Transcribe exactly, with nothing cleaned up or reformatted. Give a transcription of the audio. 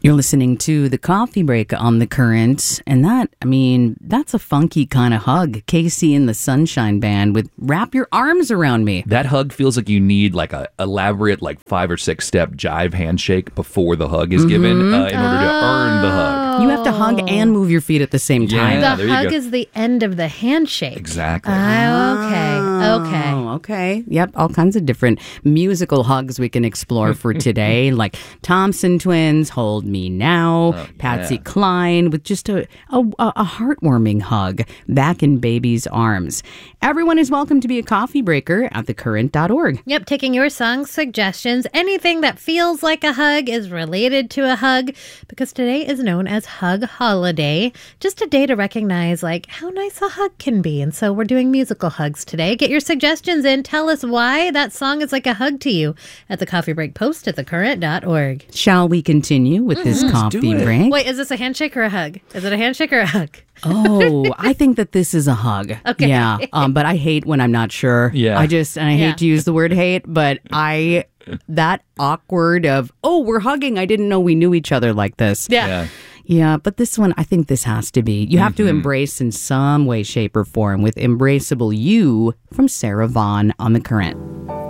You're listening to The Coffee Break on The Current, and that, I mean, that's a funky kind of hug. Casey and the Sunshine Band with Wrap Your Arms Around Me. That hug feels like you need like a elaborate like five or six step jive handshake before the hug is mm-hmm. given uh, in order to oh. earn the hug. You have to hug and move your feet at the same time. Yeah, the hug is the end of the handshake. Exactly. Oh, okay. Okay. Oh, okay. Yep. All kinds of different musical hugs we can explore for today, like Thompson Twins, Hold Me Now, oh, Patsy yeah. Cline with just a, a, a heartwarming hug back in baby's arms. Everyone is welcome to be a coffee breaker at the current dot org. Yep. Taking your song suggestions. Anything that feels like a hug is related to a hug because today is known as Hug Holiday. Just a day to recognize like how nice a hug can be. And so we're doing musical hugs today. Get your suggestions in. Tell us why that song is like a hug to you at the Coffee Break post at the current dot org. Shall we continue with this mm-hmm. coffee break? Wait, is this a handshake or a hug? Is it a handshake or a hug? Oh, I think that this is a hug. Okay. Yeah. Um, but I hate when I'm not sure. Yeah. I just, and I hate yeah. to use the word hate, but I, that awkward of, oh, we're hugging. I didn't know we knew each other like this. Yeah. yeah. Yeah, but this one, I think this has to be. You have mm-hmm. to embrace in some way, shape, or form with Embraceable You from Sarah Vaughan on The Current.